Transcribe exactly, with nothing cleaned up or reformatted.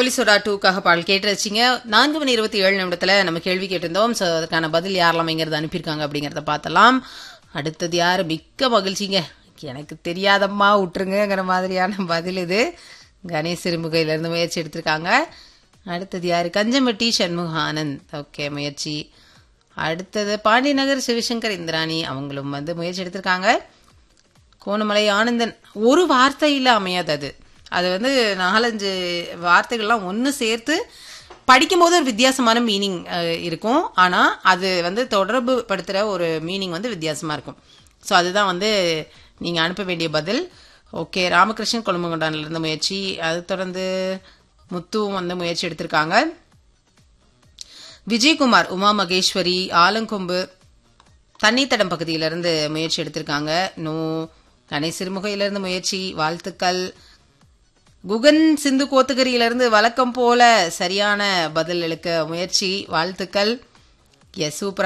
Lovely soda டூக்காக பாடல் கேட்டு வச்சிங்க. நான்கு மணி இருபத்தி ஏழு நிமிடத்துல நம்ம கேள்வி கேட்டிருந்தோம். ஸோ அதுக்கான பதில் யாரெல்லாம் எங்கிறது அனுப்பியிருக்காங்க அப்படிங்கிறத பார்த்தலாம். அடுத்தது யாரு? மிக்க மகிழ்ச்சிங்க. எனக்கு தெரியாதம்மா விட்டுருங்கிற மாதிரியான பதில் இது. கணேஷ் சிறுமுகையிலிருந்து முயற்சி எடுத்திருக்காங்க. அடுத்தது யாரு? கஞ்சம்பட்டி சண்முக ஆனந்த். ஓகே, முயற்சி. அடுத்தது பாண்டியநகர் சிவசங்கர் இந்திராணி, அவங்களும் வந்து முயற்சி எடுத்திருக்காங்க. கோணமலை ஆனந்தன். ஒரு வார்த்தையில் அமையாது அது அது வந்து நாலஞ்சு வார்த்தைகள்லாம் ஒன்று சேர்த்து படிக்கும்போது ஒரு வித்தியாசமான மீனிங் இருக்கும். ஆனால் அது வந்து தொடர்பு படுத்துகிற ஒரு மீனிங் வந்து வித்தியாசமாக இருக்கும். ஸோ அதுதான் வந்து நீங்கள் அனுப்ப வேண்டிய பதில். ஓகே, ராமகிருஷ்ணன் கொழும்புங்கொண்டானிலிருந்து முயற்சி. அது தொடர்ந்து முத்துவும் வந்து முயற்சி எடுத்திருக்காங்க. விஜயகுமார், உமா மகேஸ்வரி, ஆலங்கொம்பு, தண்ணீத்தடம் பகுதியிலிருந்து முயற்சி எடுத்திருக்காங்க. நோ. கணேஷ் சிறுமுகையிலிருந்து முயற்சி, வாழ்த்துக்கள். குகன் சிந்து கோத்தகிரியிலிருந்து வழக்கம் போல சரியான பதில் எழுக்க முயற்சி, வாழ்த்துக்கள். S, super.